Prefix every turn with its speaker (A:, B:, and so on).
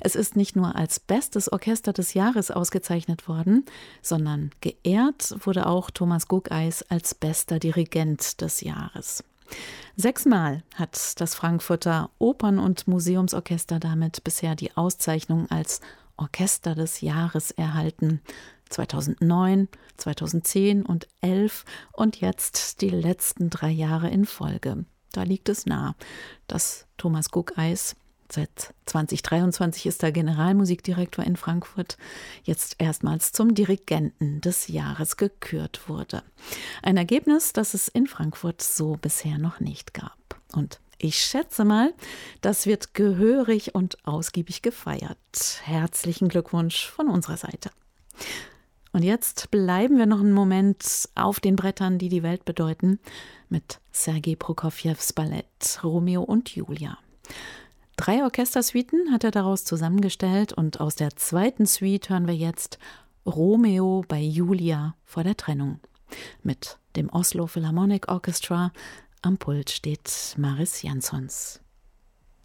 A: Es ist nicht nur als bestes Orchester des Jahres ausgezeichnet worden, sondern geehrt wurde auch Thomas Guckeis als bester Dirigent des Jahres. 6-mal hat das Frankfurter Opern- und Museumsorchester damit bisher die Auszeichnung als Orchester des Jahres erhalten. 2009, 2010 und 2011 und jetzt die letzten 3 Jahre in Folge. Da liegt es nah, dass Thomas Guckeis, seit 2023 ist er Generalmusikdirektor in Frankfurt, jetzt erstmals zum Dirigenten des Jahres gekürt wurde. Ein Ergebnis, das es in Frankfurt so bisher noch nicht gab. Und ich schätze mal, das wird gehörig und ausgiebig gefeiert. Herzlichen Glückwunsch von unserer Seite. Und jetzt bleiben wir noch einen Moment auf den Brettern, die die Welt bedeuten, mit Sergei Prokofjews Ballett Romeo und Julia. 3 Orchestersuiten hat er daraus zusammengestellt und aus der 2. Suite hören wir jetzt Romeo bei Julia vor der Trennung. Mit dem Oslo Philharmonic Orchestra am Pult steht Mariss Jansons.